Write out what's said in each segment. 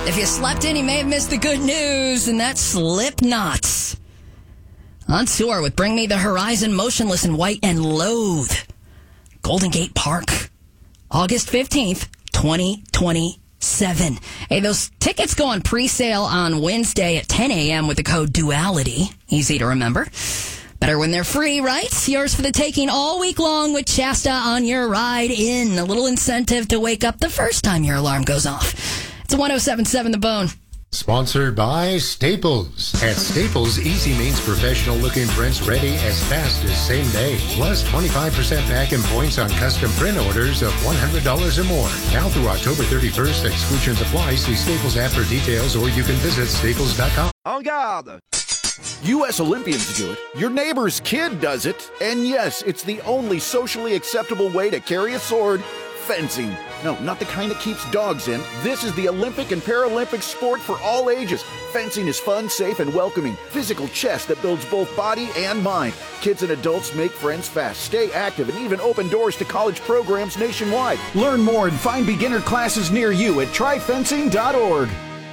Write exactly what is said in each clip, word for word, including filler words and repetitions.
If you slept in, you may have missed the good news, and that's Slipknot. On tour with Bring Me the Horizon, Motionless in White, and Loathe. Golden Gate Park, August fifteenth, twenty twenty-seven. Hey, those tickets go on pre-sale on Wednesday at ten a.m. with the code DUALITY. Easy to remember. Better when they're free, right? Yours for the taking all week long with Shasta on your ride in. A little incentive to wake up the first time your alarm goes off. It's a one oh seven point seven The Bone. Sponsored by Staples. At Staples, easy means professional-looking prints ready as fast as same day. Plus twenty-five percent back in points on custom print orders of one hundred dollars or more. Now through October thirty-first, exclusions apply. See Staples app for details, or you can visit staples dot com. En garde! U S Olympians do it, your neighbor's kid does it, and yes, it's the only socially acceptable way to carry a sword. Fencing. No, not the kind that keeps dogs in. This is the Olympic and Paralympic sport for all ages. Fencing is fun, safe, and welcoming. Physical chess that builds both body and mind. Kids and adults make friends fast, stay active, and even open doors to college programs nationwide. Learn more and find beginner classes near you at try fencing dot org.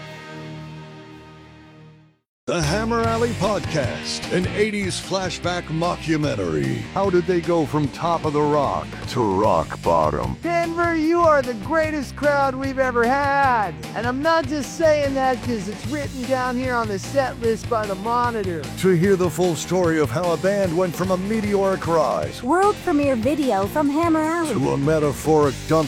The Hammer Alley Podcast, an eighties flashback mockumentary. How did they go from top of the rock to rock bottom? Denver, you are the greatest crowd we've ever had. And I'm not just saying that because it's written down here on the set list by the Monitor. To hear the full story of how a band went from a meteoric rise world premiere video from Hammer Alley to a metaphoric dump